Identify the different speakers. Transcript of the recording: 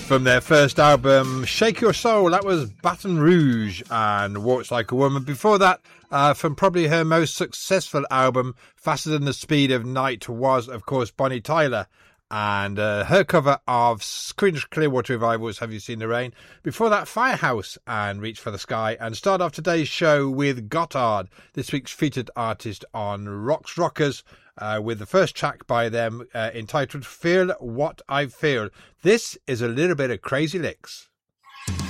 Speaker 1: From their first album, Shake Your Soul, that was Baton Rouge and Walks Like a Woman. Before that, from probably her most successful album, Faster Than the Speed of Night, was, of course, Bonnie Tyler. And her cover of Creedence Clearwater Revival's Have You Seen the Rain? Before that, Firehouse and Reach for the Sky. And start off today's show with Gotthard, this week's featured artist on Rocks Rockers, with the first track by them entitled Feel What I Feel. This is a little bit of Crazy Licks.